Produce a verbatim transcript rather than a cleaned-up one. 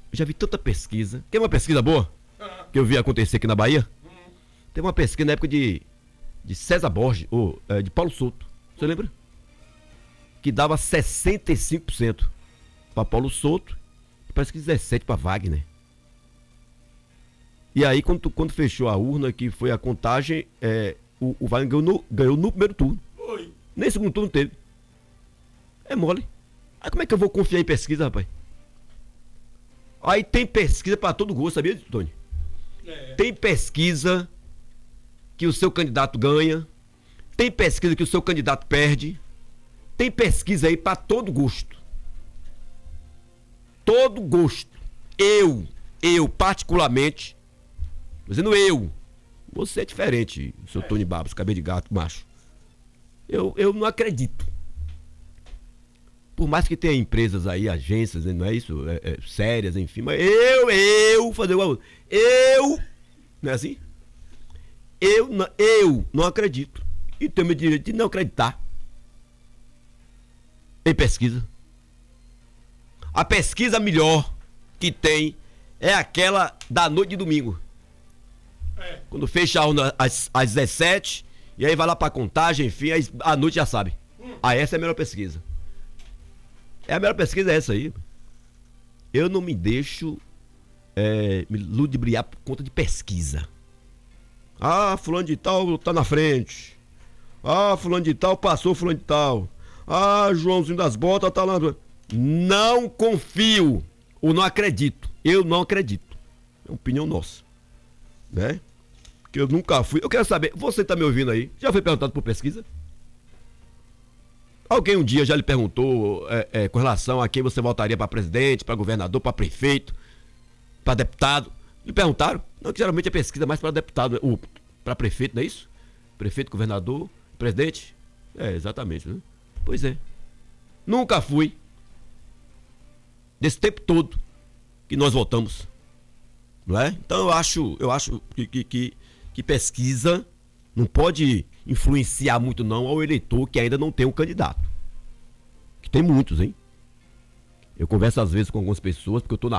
já vi tanta pesquisa. Tem uma pesquisa boa que eu vi acontecer aqui na Bahia. Tem uma pesquisa na época de, de César Borges, ou é, de Paulo Souto. Você lembra? Que dava sessenta e cinco por cento para Paulo Souto e parece que dezessete por cento para Wagner. E aí, quando, quando fechou a urna, que foi a contagem, é, o, o Wagner ganhou no, ganhou no primeiro turno. Oi. Nem segundo turno teve. É mole. Aí como é que eu vou confiar em pesquisa, rapaz? Aí tem pesquisa para todo gosto, sabia, Tony? É. Tem pesquisa que o seu candidato ganha. Tem pesquisa que o seu candidato perde. Tem pesquisa aí para todo gosto. Todo gosto. Eu, eu particularmente, tô dizendo eu, você é diferente, seu Tony Babos, cabelo de gato, macho. Eu, eu não acredito. Por mais que tenha empresas aí, agências, não é isso? É, é, sérias, enfim, mas eu, eu, fazer igual. Eu, não é assim? Eu, eu não acredito. E tenho meu direito de não acreditar em pesquisa. A pesquisa melhor que tem é aquela da noite de domingo. É. Quando fecha a urna às, às dezessete, e aí vai lá pra contagem, enfim, aí à noite já sabe. Hum. Ah, essa é a melhor pesquisa. É a melhor pesquisa é essa aí. Eu não me deixo é, me ludibriar por conta de pesquisa. Ah, fulano de tal tá na frente. Ah, fulano de tal passou fulano de tal. Ah, Joãozinho das Botas tá lá. Não confio ou não acredito. Eu não acredito. É uma opinião nossa. Né? Que eu nunca fui. Eu quero saber, você tá me ouvindo aí? Já foi perguntado por pesquisa? Alguém um dia já lhe perguntou é, é, com relação a quem você votaria para presidente, para governador, para prefeito, para deputado? Lhe perguntaram? Não, que geralmente é pesquisa mais para deputado, ou para prefeito, não é isso? Prefeito, governador, presidente? É, exatamente, né? Pois é. Nunca fui. Desse tempo todo que nós votamos. Não é? Então eu acho, eu acho que, que, que, que pesquisa não pode influenciar muito não ao eleitor que ainda não tem um candidato. Que tem muitos, hein? Eu converso às vezes com algumas pessoas, porque eu tô na